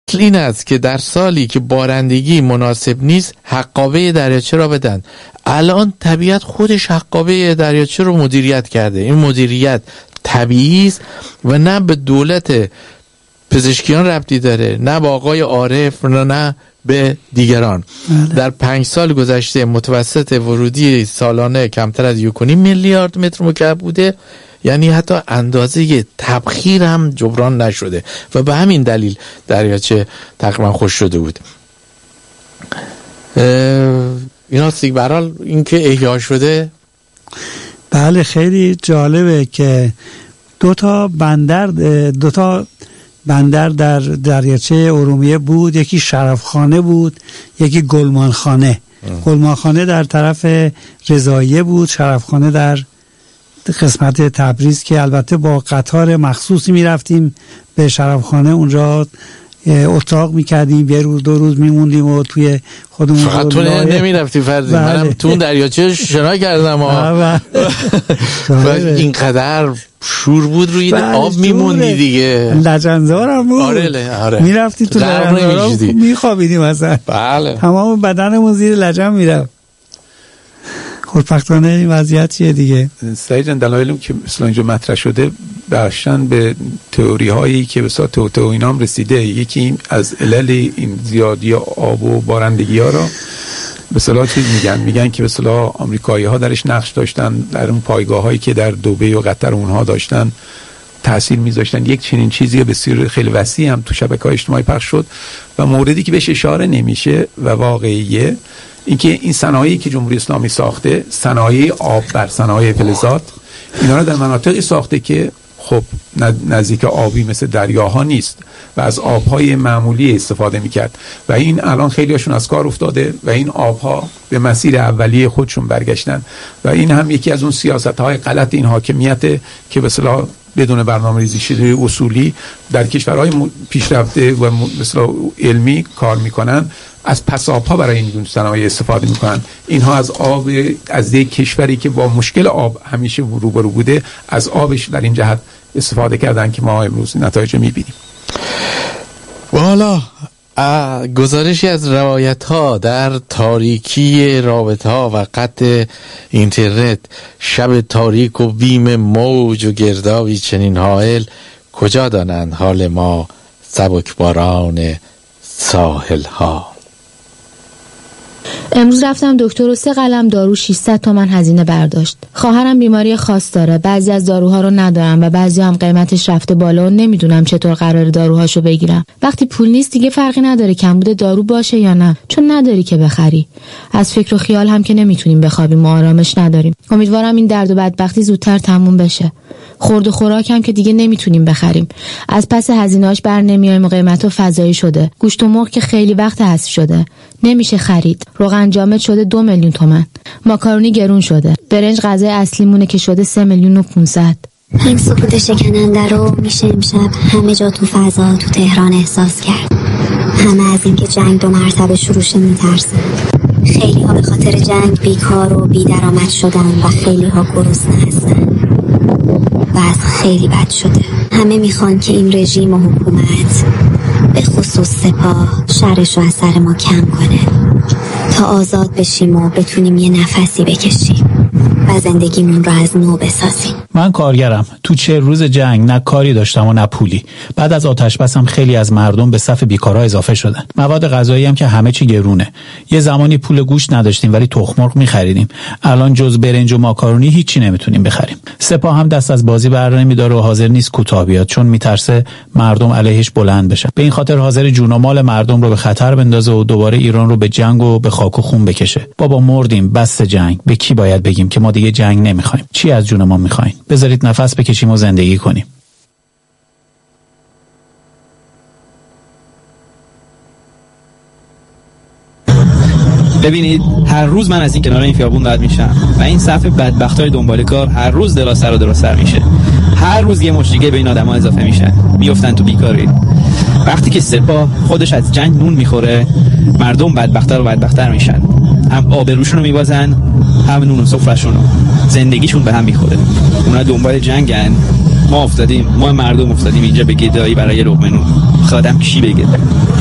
این است که در سالی که بارندگی مناسب نیست حقابه دریاچه را بدن. الان طبیعت خودش حقابه دریاچه رو مدیریت کرده. این مدیریت طبیعی است و نه به دولت پزشکیان ربطی داره، نه با آقای عارف، نه به دیگران. در 5 سال گذشته متوسط ورودی سالانه کمتر از 1.5 میلیارد متر مکعب بوده، یعنی حتی اندازه تبخیر هم جبران نشده و به همین دلیل دریاچه تقریبا خشک شده بود. اینا برحال این که احیا شده. بله خیلی جالبه که دو تا بندر در دریاچه ارومیه بود، یکی شرفخانه بود، یکی گلمانخانه. گلمانخانه در طرف رضاییه بود، شرفخانه در قسمت تبریز که البته با قطار مخصوصی می رفتیم به شرفخانه، اونجا اتاق می کردیم، 1 روز 2 روز می موندیم و توی خودمون. فقط تو نمی رفتی فرضی؟ منم تو اون دریاچه شنا کردم و اینقدر شور بود روی آب میموندی دیگه. لجنزارم بود. آره. میرفتی تو لجنزارم میخوابیدیم اصلا. بله. تمام بدنمون زیر لجن میرفت. خوشبختانه این وضعیت چیه دیگه. سعید جان دلایلی که مثلا اینجا مطرح شده بخشن به تئوری هایی که به صورت تو اینا هم رسیده. یکی از علل این زیادی آب و بارندگی ها را به اصطلاح چیز میگن که به اصطلاح آمریکایی ها درش نقش داشتن، در اون پایگاه هایی که در دبی و قطر اونها داشتن تاثیر میذاشتن. یک چنین چیزی بسیار خیلی وسیع هم تو شبکه‌های اجتماعی پخش شد و موردی که بهش اشاره نمیشه و واقعیه اینکه این صنایعی که جمهوری اسلامی ساخته، صنایع آب بر صنایع فلزات، اینا رو در مناطقی ساخته که خب نزدیک آبی مثل دریاها نیست و از آبهای معمولی استفاده میکرد و این الان خیلی هاشون از کار افتاده و این آبها به مسیر اولیه خودشون برگشتن و این هم یکی از اون سیاست‌های غلط این حاکمیت که به اصطلاح بدون برنامه‌ریزی شده اصولی در کشورهای پیشرفته و مثلا علمی کار میکنن، از پساب‌ها برای این صنایع استفاده میکنن. اینها از آب از یک کشوری که با مشکل آب همیشه روبرو بوده، از آبش در این جهت استفاده کردن که ما امروز نتایج میبینیم. والا گزارشی از روایت ها در تاریکی رابطه ها و قطع اینترنت، شب تاریک و بیم موج و گردابی چنین حائل، کجا دانند حال ما سبکباران ساحل ها. امروز رفتم دکتر و 3 قلم دارو 600 تومن هزینه برداشت. خواهرم بیماری خاص داره، بعضی از داروها رو ندارم و بعضی هم قیمتش رفته بالا و نمیدونم چطور قرار داروهاشو بگیرم. وقتی پول نیست دیگه فرقی نداره کمبود دارو باشه یا نه، چون نداری که بخری. از فکر و خیال هم که نمیتونیم بخوابیم و آرامش نداریم. امیدوارم این درد و بدبختی زودتر تموم بشه. خورد و خوراک هم که دیگه نمیتونیم بخریم. از پس هزینه‌اش بر نمیایم و قیمتو فضایی شده. گوشت و مرغ که خیلی وقت حذف شده، نمیشه خرید. روغن جامد شده 2 میلیون تومن. ماکارونی گرون شده. برنج غذای اصلیمونه که شده 3 میلیون و 500. این سکوت شکننده رو میشه امشب همه جا تو فضا تو تهران احساس کرد. همه از اینکه جنگ 2 مرتبه شروع شه میترسن. خیلی ها به خاطر جنگ بیکار و بی‌درآمد شدن و خیلی ها گرسنه هستن. وضع خیلی بد شده. همه میخوان که این رژیم و حکومت به خصوص سپاه شرش رو از سر ما کم کنه تا آزاد بشیم و بتونیم یه نفسی بکشیم و زندگیمون رو از نو بسازیم. من کارگرم. تو 40 روز جنگ نه کاری داشتم و نه پولی. بعد از آتش بس هم خیلی از مردم به صف بیکارا اضافه شدن. مواد غذایی هم که همه چی گرونه. یه زمانی پول گوشت نداشتیم ولی تخم مرغ می‌خریدیم. الان جز برنج و ماکارونی هیچی نمیتونیم بخریم. سپاه هم دست از بازی بر نمی‌داره و حاضر نیست کوتاه بیاد، چون میترسه مردم علیهش بلند بشن. به این خاطر حاضر جون و مال مردم رو به خطر بندازه و دوباره ایران رو به جنگ و به خاک و خون بکشه. بابا مردیم، بس جنگ. به کی باید بگیم که ما دیگه جنگ نمی‌خوایم؟ چی از جون ما می‌خواین؟ بذارید نفس بکشیم و زندگی کنیم. ببینید هر روز من از این کنار این خیابون رد میشم و این صف بدبختای دنبال کار هر روز دلاسر و درستر میشه. هر روز یه مشت دیگه به این آدما اضافه میشن، میافتن تو بیکاری. وقتی که سپاه خودش از جنگ نون میخوره، مردم بدبخت‌تر و بدبخت‌تر میشن. هم آبروشونو میبازن، هم نون و سفره‌شونو. زندگیشون به هم میخوره. اونا دنبال جنگن، ما مردم افتادیم اینجا به گدایی برای لقمه نون. خودم کی بگه؟